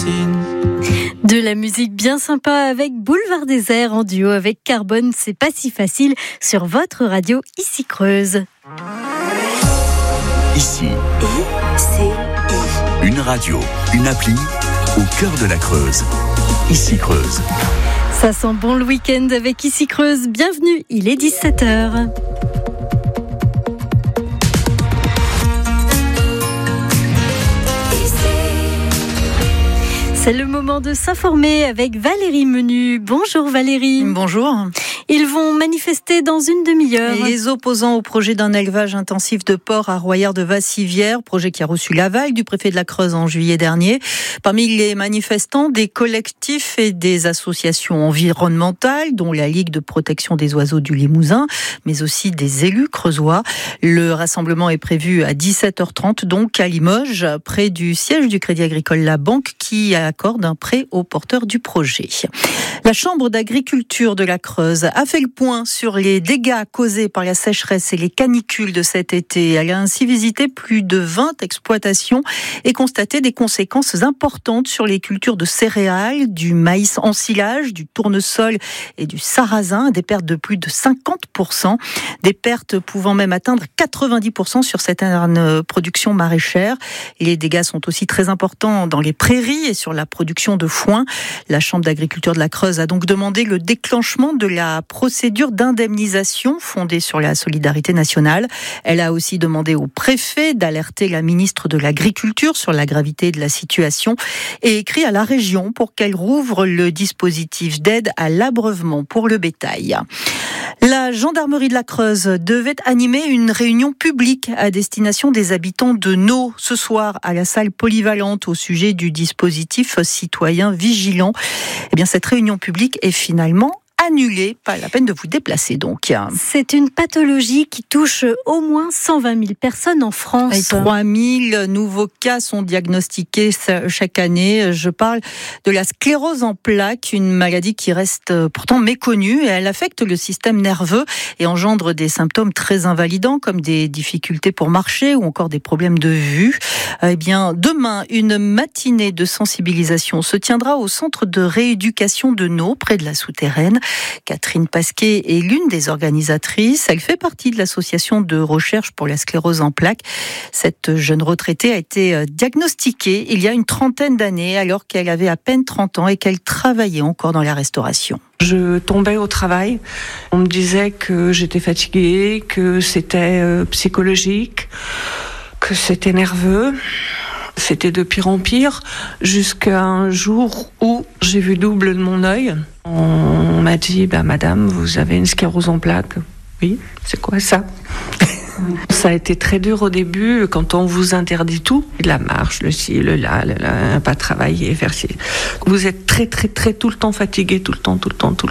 piscine. De la musique bien sympa avec Boulevard Désert en duo avec Carbone, c'est pas si facile sur votre radio Ici Creuse. Ici, une radio, une appli au cœur de la Creuse. Ici Creuse. Ça sent bon le week-end avec Ici Creuse. Bienvenue, il est 17h. C'est le moment de s'informer avec Valérie Menu. Bonjour Valérie. Bonjour. Ils vont manifester dans une demi-heure. Les opposants au projet d'un élevage intensif de porc à Royère-de-Vassivière, projet qui a reçu l'aval du préfet de la Creuse en juillet dernier. Parmi les manifestants, des collectifs et des associations environnementales, dont la Ligue de protection des oiseaux du Limousin, mais aussi des élus creusois. Le rassemblement est prévu à 17h30, donc à Limoges, près du siège du Crédit Agricole La Banque, qui accorde un prêt aux porteurs du projet. La Chambre d'agriculture de la Creuse a fait le point sur les dégâts causés par la sécheresse et les canicules de cet été. Elle a ainsi visité plus de 20 exploitations et constaté des conséquences importantes sur les cultures de céréales, du maïs en silage, du tournesol et du sarrasin, des pertes de plus de 50%, des pertes pouvant même atteindre 90% sur certaines productions maraîchères. Les dégâts sont aussi très importants dans les prairies et sur la production de foin. La Chambre d'agriculture de la Creuse a donc demandé le déclenchement de la procédure d'indemnisation fondée sur la solidarité nationale. Elle a aussi demandé au préfet d'alerter la ministre de l'Agriculture sur la gravité de la situation et écrit à la région pour qu'elle rouvre le dispositif d'aide à l'abreuvement pour le bétail. La gendarmerie de la Creuse devait animer une réunion publique à destination des habitants de Naux ce soir à la salle polyvalente au sujet du dispositif citoyen vigilant. Eh bien, cette réunion publique est finalement annulée, pas la peine de vous déplacer donc. C'est une pathologie qui touche au moins 120 000 personnes en France. Et 3 000 nouveaux cas sont diagnostiqués chaque année. Je parle de la sclérose en plaques, une maladie qui reste pourtant méconnue et elle affecte le système nerveux et engendre des symptômes très invalidants comme des difficultés pour marcher ou encore des problèmes de vue. Eh bien, demain, une matinée de sensibilisation se tiendra au centre de rééducation de Naux, près de la Souterraine. Catherine Pasquet est l'une des organisatrices. Elle fait partie de l'association de recherche pour la sclérose en plaques. Cette jeune retraitée a été diagnostiquée il y a une trentaine d'années alors qu'elle avait à peine 30 ans et qu'elle travaillait encore dans la restauration. Je tombais au travail. On me disait que j'étais fatiguée, que c'était psychologique, que c'était nerveux. C'était de pire en pire, jusqu'à un jour où j'ai vu double de mon œil. On m'a dit, madame, vous avez une sclérose en plaques. Oui, c'est quoi ça? Ça a été très dur au début, quand on vous interdit tout. La marche, le ci, le là, pas travailler, faire ci. Vous êtes très, très, très tout le temps fatigué, tout le temps.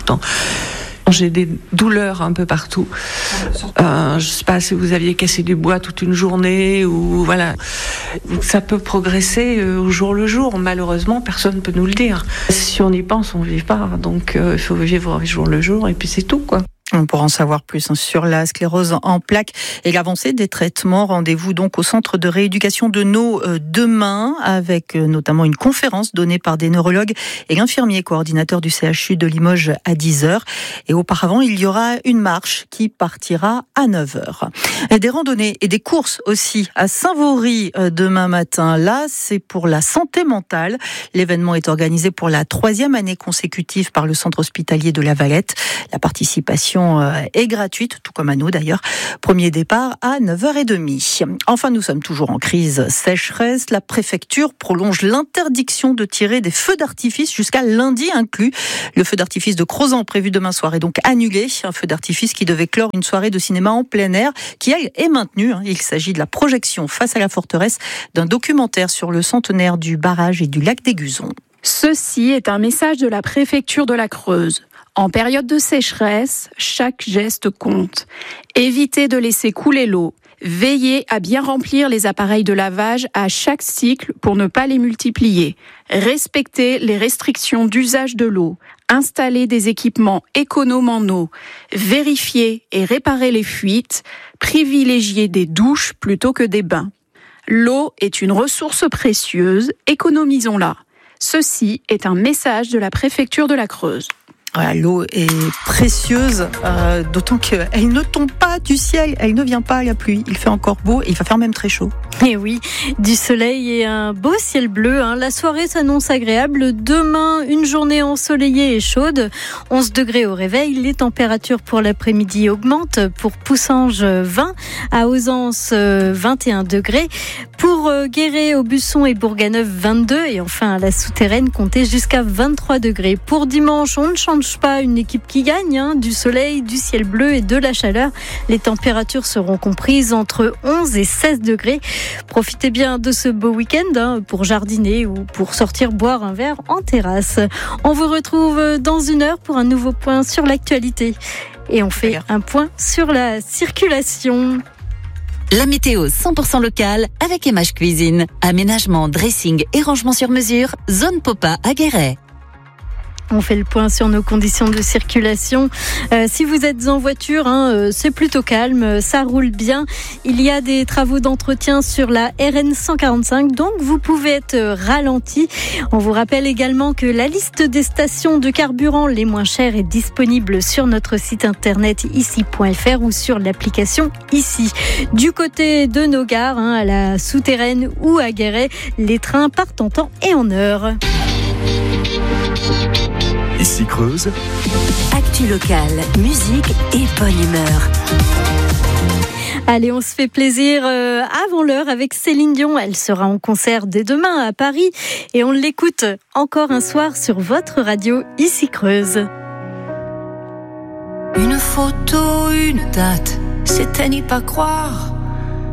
J'ai des douleurs un peu partout. Je ne sais pas si vous aviez cassé du bois toute une journée ou voilà. Ça peut progresser au jour le jour. Malheureusement, personne ne peut nous le dire. Si on y pense, on ne vit pas. Donc, il faut vivre au jour le jour et puis c'est tout, quoi. On pourra en savoir plus sur la sclérose en plaques et l'avancée des traitements. Rendez-vous donc au centre de rééducation de Naux demain avec notamment une conférence donnée par des neurologues et l'infirmier coordinateur du CHU de Limoges à 10h. Et auparavant, il y aura une marche qui partira à 9h. Et des randonnées et des courses aussi à Saint-Vaury demain matin. Là, c'est pour la santé mentale. L'événement est organisé pour la 3e année consécutive par le centre hospitalier de la Valette. La participation est gratuite, tout comme à nous d'ailleurs. Premier départ à 9h30. Enfin, nous sommes toujours en crise sécheresse. La préfecture prolonge l'interdiction de tirer des feux d'artifice jusqu'à lundi inclus. Le feu d'artifice de Crozant prévu demain soir est donc annulé. Un feu d'artifice qui devait clore une soirée de cinéma en plein air qui, elle, est maintenue. Il s'agit de la projection face à la forteresse d'un documentaire sur le centenaire du barrage et du lac des Guzons. Ceci est un message de la préfecture de la Creuse. En période de sécheresse, chaque geste compte. Évitez de laisser couler l'eau. Veillez à bien remplir les appareils de lavage à chaque cycle pour ne pas les multiplier. Respectez les restrictions d'usage de l'eau. Installez des équipements économes en eau. Vérifiez et réparez les fuites. Privilégiez des douches plutôt que des bains. L'eau est une ressource précieuse, économisons-la. Ceci est un message de la préfecture de la Creuse. Voilà, l'eau est précieuse, d'autant qu'elle ne tombe pas du ciel, elle ne vient pas la pluie. Il fait encore beau et il va faire même très chaud. Et oui, du soleil et un beau ciel bleu. La soirée s'annonce agréable. Demain, une journée ensoleillée et chaude. 11 degrés au réveil. Les températures pour l'après-midi augmentent. Pour Poussanges, 20. À Ausence, 21 degrés. Pour Guéret, Aubusson et Bourganeuf, 22. Et enfin, à la Souterraine, comptez jusqu'à 23 degrés. Pour dimanche, on ne change pas, une équipe qui gagne. Du soleil, du ciel bleu et de la chaleur. Les températures seront comprises entre 11 et 16 degrés. Profitez bien de ce beau week-end pour jardiner ou pour sortir boire un verre en terrasse. On vous retrouve dans une heure pour un nouveau point sur l'actualité. Et on fait un point sur la circulation. La météo 100% locale avec Emage Cuisine. Aménagement, dressing et rangement sur mesure. Zone Popa à Guéret. On fait le point sur nos conditions de circulation. Si vous êtes en voiture, c'est plutôt calme, ça roule bien. Il y a des travaux d'entretien sur la RN 145, donc vous pouvez être ralenti. On vous rappelle également que la liste des stations de carburant les moins chères est disponible sur notre site internet ici.fr ou sur l'application Ici. Du côté de nos gares, à la Souterraine ou à Guéret, les trains partent en temps et en heure. Ici Creuse. Actu locale, musique et bonne humeur. Allez, on se fait plaisir avant l'heure avec Céline Dion. Elle sera en concert dès demain à Paris et on l'écoute encore un soir sur votre radio Ici Creuse. Une photo, une date, c'était n'y pas croire.